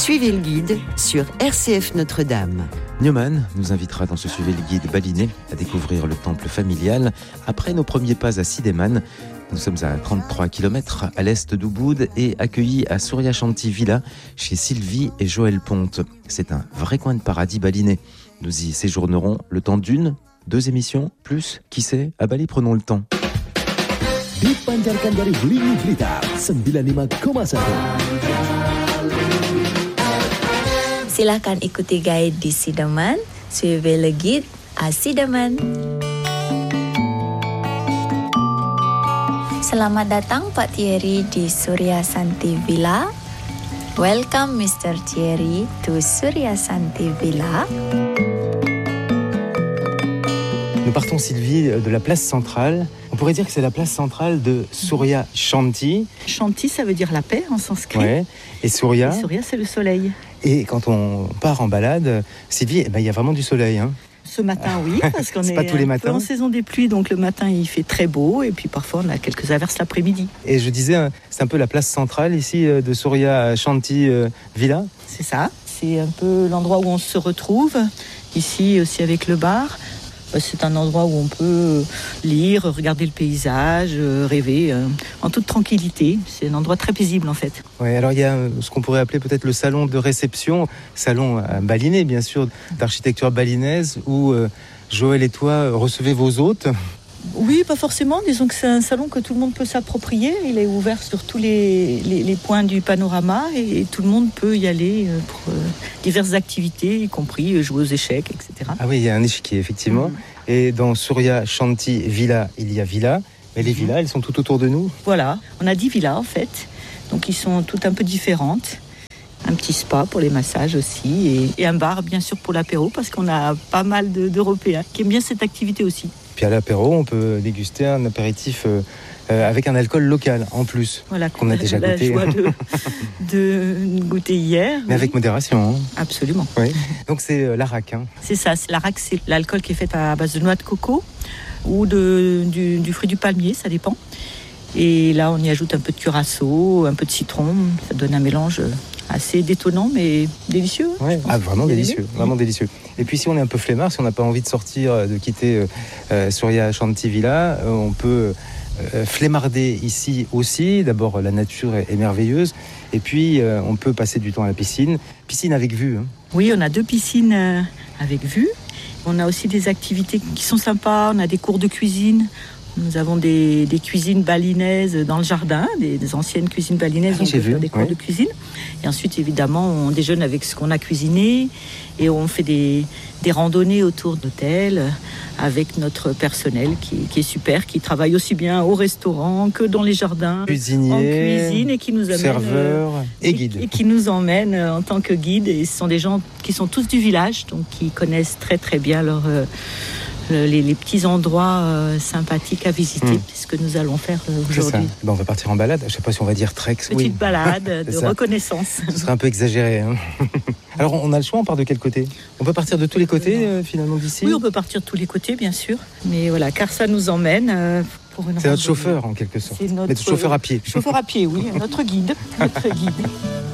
Suivez le guide sur RCF Notre-Dame. Newman nous invitera dans ce Suivez le guide balinais à découvrir le temple familial après nos premiers pas à Sideman. Nous sommes à 33 km à l'est d'Ubud et accueillis à Surya Shanti Villa chez Sylvie et Joël Ponte. C'est un vrai coin de paradis balinais. Nous y séjournerons le temps d'une, 2 émissions, plus, qui sait, à Bali prenons le temps. Dipancarkan dari Lini Blitar 95,1. Silakan ikuti guide di Sideman, suivez le guide à Sideman. Selamat datang Pak Thierry di Surya Shanti Villa. Welcome Mr. Thierry to Surya Shanti Villa. Nous partons, Sylvie, de la place centrale. On pourrait dire que c'est la place centrale de Surya Shanti. Shanti, ça veut dire la paix en sanskrit. Ouais. Et Surya, c'est le soleil. Et quand on part en balade, Sylvie, il y a vraiment du soleil. Hein. Ce matin, oui, parce qu'on est pas tous les matins. en saison des pluies, donc le matin il fait très beau, et puis parfois on a quelques averses l'après-midi. Et je disais, c'est un peu la place centrale ici de Surya Shanti Villa. C'est ça, c'est un peu l'endroit où on se retrouve, ici aussi avec le bar. C'est un endroit où on peut lire, regarder le paysage, rêver en toute tranquillité. C'est un endroit très paisible en fait. Ouais, alors il y a ce qu'on pourrait appeler peut-être le salon de réception, salon balinais bien sûr, d'architecture balinaise, où Joël et toi recevez vos hôtes. Oui, pas forcément. Disons que c'est un salon que tout le monde peut s'approprier. Il est ouvert sur tous les points du panorama et tout le monde peut y aller pour diverses activités, y compris jouer aux échecs, etc. Ah oui, il y a un échiquier, effectivement. Et dans Surya Shanti Villa, il y a villas. Mais les villas, elles sont tout autour de nous. Voilà, on a 10 villas en fait. Donc, ils sont toutes un peu différentes. Un petit spa pour les massages aussi et un bar, bien sûr, pour l'apéro, parce qu'on a pas mal d'Européens qui aiment bien cette activité aussi. Puis à l'apéro, on peut déguster un apéritif avec un alcool local en plus, voilà, qu'on a déjà goûté. La joie de goûter hier. Mais oui. Avec modération. Hein. Absolument. Oui. Donc c'est l'arak. Hein. C'est ça, l'arak, c'est l'alcool qui est fait à base de noix de coco ou du fruit du palmier, ça dépend. Et là, on y ajoute un peu de curaçao, un peu de citron, ça donne un mélange assez détonnant mais délicieux. Ouais. Ah, vraiment délicieux, vraiment délicieux. Et puis si on est un peu flemmard, si on n'a pas envie de sortir, de quitter Surya Shanti Villa, on peut flemmarder ici aussi. D'abord, la nature est merveilleuse. Et puis, on peut passer du temps à la piscine. Piscine avec vue. Hein. Oui, on a 2 piscines avec vue. On a aussi des activités qui sont sympas. On a des cours de cuisine. Nous avons des cuisines balinaises dans le jardin, des anciennes cuisines balinaises, on peut faire des cours de cuisine. Et ensuite, évidemment, on déjeune avec ce qu'on a cuisiné et on fait des randonnées autour d'hôtels avec notre personnel qui est super, qui travaille aussi bien au restaurant que dans les jardins, cuisinier, en cuisine et qui nous amène, serveur et guide. Et qui nous emmène en tant que guide. Et ce sont des gens qui sont tous du village, donc qui connaissent très très bien les petits endroits sympathiques à visiter, puisque nous allons faire aujourd'hui. On va partir en balade, je ne sais pas si on va dire trek. Petite balade de reconnaissance. Ce serait un peu exagéré. Hein. Alors on a le choix, on part de quel côté ? On peut partir de tous les côtés finalement d'ici ? Oui, on peut partir de tous les côtés bien sûr, mais voilà, car ça nous emmène pour une C'est notre chauffeur en quelque sorte. C'est notre chauffeur à pied. Chauffeur à pied, oui, notre guide.